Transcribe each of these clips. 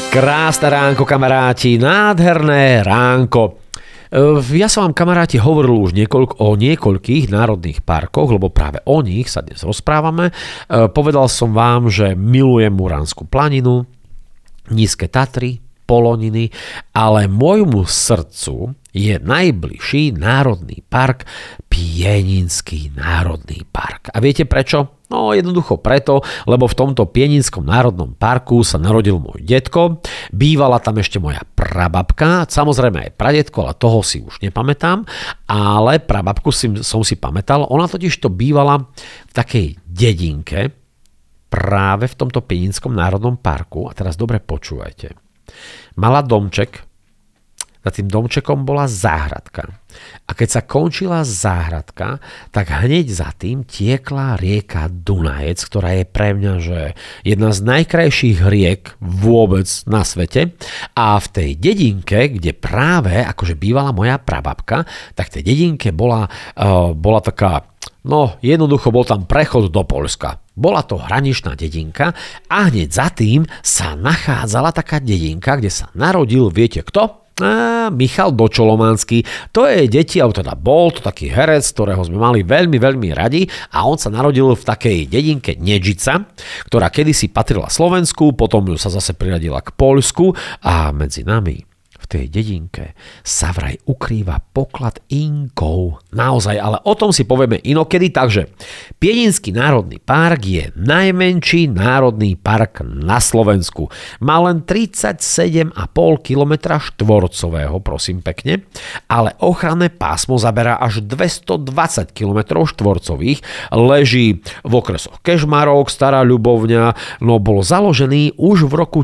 Krásne ránko, kamaráti, nádherné ránko. Ja som vám, kamaráti, hovoril už o niekoľkých národných parkoch, lebo práve o nich sa dnes rozprávame. Povedal som vám, že milujem Muránsku planinu, Nízke Tatry, Poloniny, ale môjmu srdcu je najbližší národný park Pieninský národný park. A viete prečo? No jednoducho preto, lebo v tomto Pieninskom národnom parku sa narodil môj detko, bývala tam ešte moja prababka, samozrejme aj pradetko, ale toho si už nepamätám, ale prababku som si pamätal, ona totiž to bývala v takej dedinke práve v tomto Pieninskom národnom parku a teraz dobre počúvajte. Mala domček, za tým domčekom bola záhradka. A keď sa končila záhradka, tak hneď za tým tiekla rieka Dunajec, ktorá je pre mňa že jedna z najkrajších riek vôbec na svete. A v tej dedinke, kde práve akože bývala moja prababka, tak v tej dedinke bola taká, no jednoducho bol tam prechod do Poľska. Bola to hraničná dedinka a hneď za tým sa nachádzala taká dedinka, kde sa narodil, viete kto? Michal Dočolomanský. To je deti, alebo teda bol to taký herec, ktorého sme mali veľmi, veľmi radi a on sa narodil v takej dedinke Nedžica, ktorá kedysi patrila Slovensku, potom sa zase priradila k Poľsku a medzi nami v tej dedinke sa vraj ukrýva poklad Inkov. Naozaj, ale o tom si povieme inokedy. Takže Pieninský národný park je najmenší národný park na Slovensku. Má len 37,5 km štvorcového, prosím pekne, ale ochranné pásmo zaberá až 220 km štvorcových. Leží v okresoch Kežmarok, Stará Ľubovňa, no bol založený už v roku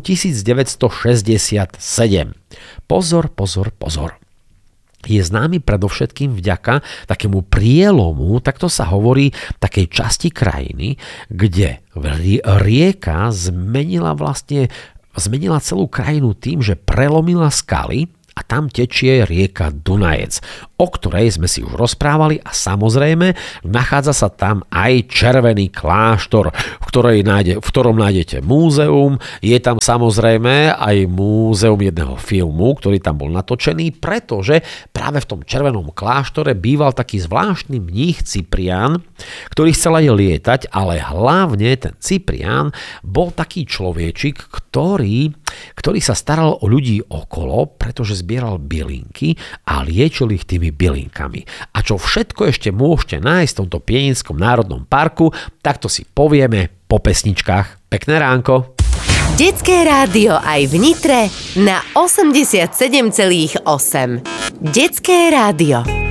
1967. Pozor. Je známy predovšetkým vďaka takému prielomu, takto sa hovorí, takej časti krajiny, kde rieka zmenila celú krajinu tým, že prelomila skaly a tam tečie rieka Dunajec, o ktorej sme si už rozprávali a samozrejme nachádza sa tam aj Červený kláštor, v ktorom nájdete múzeum. Je tam samozrejme aj múzeum jedného filmu, ktorý tam bol natočený, pretože práve v tom Červenom kláštore býval taký zvláštny mních Cyprián, ktorý chcel aj lietať, ale hlavne ten Cyprián bol taký človečik, ktorý sa staral o ľudí okolo, pretože zbieral bylinky a liečil ich tými bylinkami. A čo všetko ešte môžete nájsť v tomto Pieninskom národnom parku, tak to si povieme po pesničkách. Pekné ránko. Detské rádio aj v Nitre na 87,8. Detské rádio.